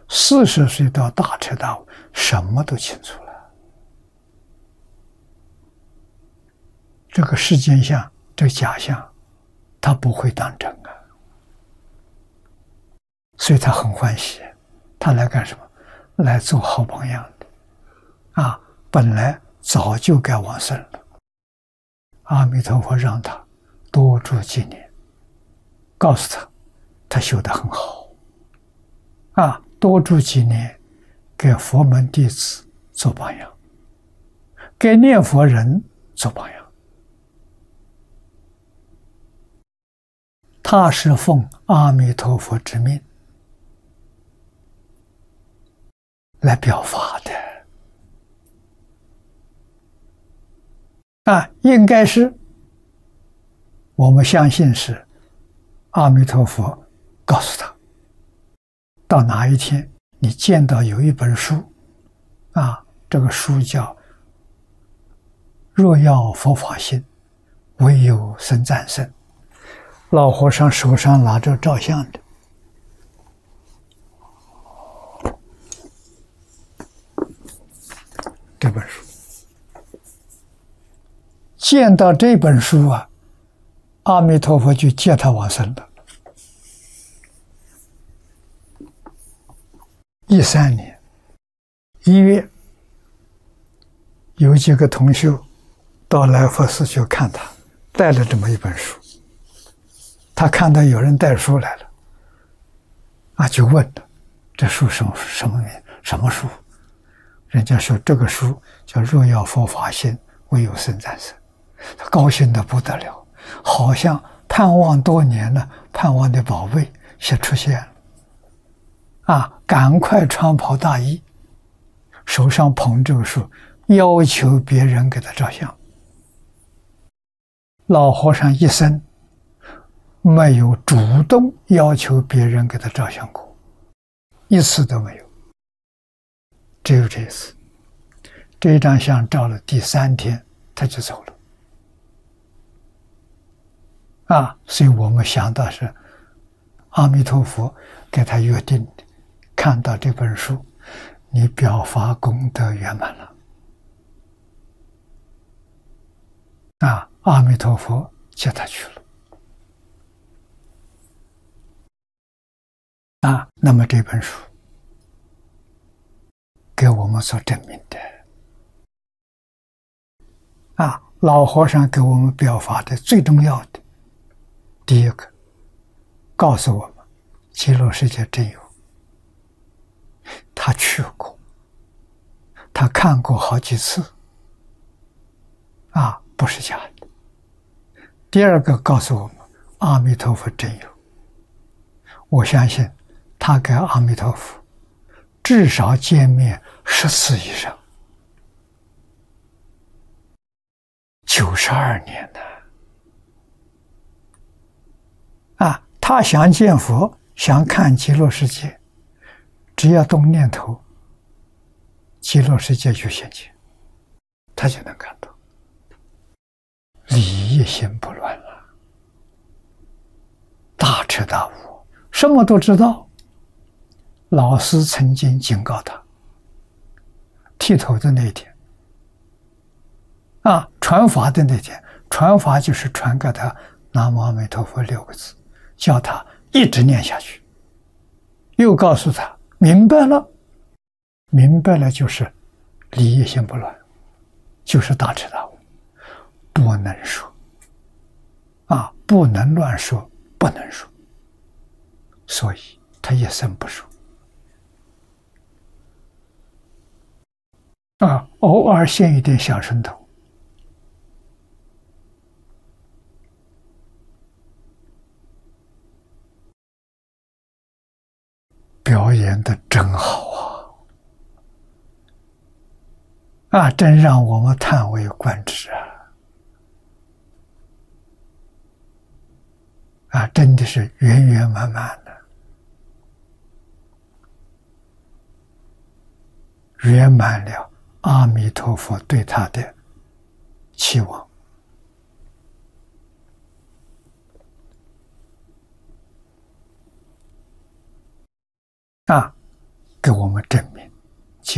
40岁到大彻大悟，什么都清楚了。这个世间相，这个假象，他不会当真啊，所以他很欢喜。他来干什么？来做好榜样的啊！本来早就该往生了，阿弥陀佛让他多住几年，告诉他，他修得很好啊，多住几年，给佛门弟子做榜样，给念佛人做榜样。他是奉阿弥陀佛之命来表法的啊，应该是我们相信是阿弥陀佛告诉他，到哪一天你见到有一本书啊，这个书叫《若要佛法兴，唯有僧赞僧》，老和尚手上拿着照相的。这本书，见到这本书啊，阿弥陀佛就接他往生了。13年1月，有几个同修到来佛寺去看他，带了这么一本书。他看到有人带书来了，啊，就问他这书什么书？人家说这个书叫《若要佛法兴，唯有僧赞僧》，他高兴得不得了，好像盼望多年了，盼望的宝贝先出现了，啊，赶快穿袍大衣，手上捧这个书，要求别人给他照相。老和尚一生没有主动要求别人给他照相过，一次都没有。只有这一次，这张相照了第3天他就走了啊！所以我们想到是阿弥陀佛给他约定的，看到这本书，你表法功德圆满了啊！阿弥陀佛接他去了啊！那么这本书给我们所证明的啊，老和尚给我们表法的最重要的第一个，告诉我们极乐世界真有，他去过，他看过好几次啊，不是假的。第二个告诉我们阿弥陀佛真有，我相信他跟阿弥陀佛至少见面10次以上，92年呢啊！他想见佛，想看极乐世界，只要动念头，极乐世界就现前，他就能看到，理一心不乱了，大彻大悟，什么都知道。老师曾经警告他，剃头的那一天啊，传法的那天，传法就是传给他南无阿弥陀佛6个字，叫他一直念下去。又告诉他明白了，明白了就是理一心不乱，就是大彻大悟，不能说啊，不能乱说，不能说，所以他一生不说啊，偶尔现一点小神通，表演的真好啊！真让我们叹为观止啊！真的是圆圆满满的，圆满了阿弥陀佛对他的期望啊！ 给我们证明。